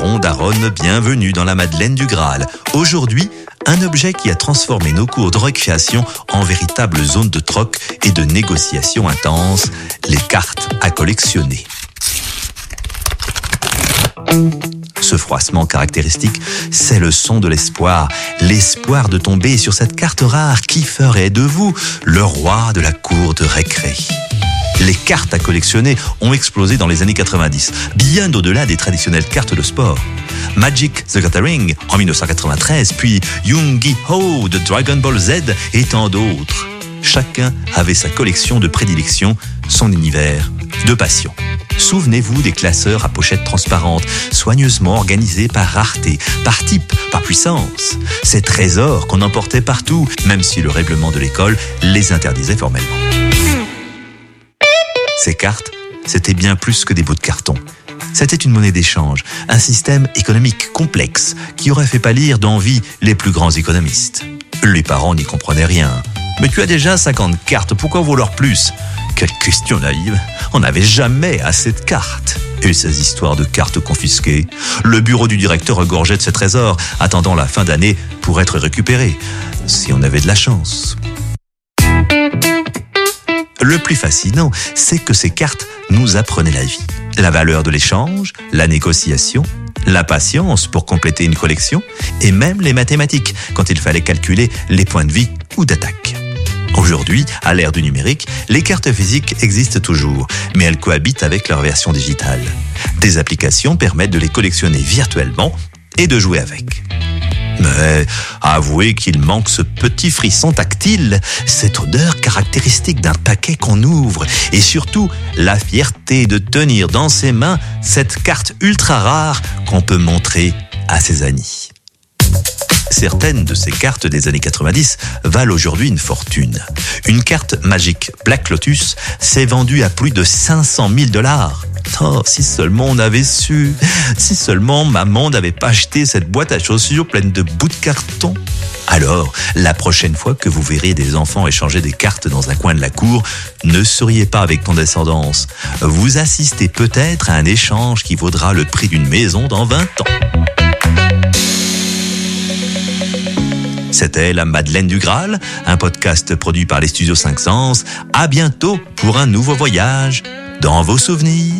Baron Daronne, bienvenue dans la Madeleine du Graal. Aujourd'hui, un objet qui a transformé nos cours de récréation en véritable zone de troc et de négociation intense, les cartes à collectionner. Ce froissement caractéristique, c'est le son de l'espoir. L'espoir de tomber sur cette carte rare qui ferait de vous le roi de la cour de récré. Les cartes à collectionner ont explosé dans les années 90, bien au-delà des traditionnelles cartes de sport. Magic the Gathering en 1993, puis Yu-Gi-Oh! De Dragon Ball Z et tant d'autres. Chacun avait sa collection de prédilection, son univers de passion. Souvenez-vous des classeurs à pochettes transparentes, soigneusement organisés par rareté, par type, par puissance. Ces trésors qu'on emportait partout, même si le règlement de l'école les interdisait formellement. Ces cartes, c'était bien plus que des bouts de carton. C'était une monnaie d'échange, un système économique complexe qui aurait fait pâlir d'envie les plus grands économistes. Les parents n'y comprenaient rien. Mais tu as déjà 50 cartes, pourquoi vouloir plus ? Quelle question naïve, on n'avait jamais assez de cartes. Et ces histoires de cartes confisquées. Le bureau du directeur regorgeait de ses trésors, attendant la fin d'année pour être récupérés, si on avait de la chance. Le plus fascinant, c'est que ces cartes nous apprenaient la vie. La valeur de l'échange, la négociation, la patience pour compléter une collection, et même les mathématiques, quand il fallait calculer les points de vie ou d'attaque. Aujourd'hui, à l'ère du numérique, les cartes physiques existent toujours, mais elles cohabitent avec leur version digitale. Des applications permettent de les collectionner virtuellement et de jouer avec. Mais avouez qu'il manque ce petit frisson tactile, cette odeur caractéristique d'un paquet qu'on ouvre et surtout la fierté de tenir dans ses mains cette carte ultra rare qu'on peut montrer à ses amis. Certaines de ces cartes des années 90 valent aujourd'hui une fortune. Une carte magique Black Lotus s'est vendue à plus de 500 000 $. Oh, si seulement on avait su, si seulement maman n'avait pas acheté cette boîte à chaussures pleine de bouts de carton. Alors, la prochaine fois que vous verrez des enfants échanger des cartes dans un coin de la cour, ne souriez pas avec condescendance. Vous assistez peut-être à un échange qui vaudra le prix d'une maison dans 20 ans. C'était la Madeleine du Graal, un podcast produit par les studios 5 Sens. À bientôt pour un nouveau voyage dans vos souvenirs.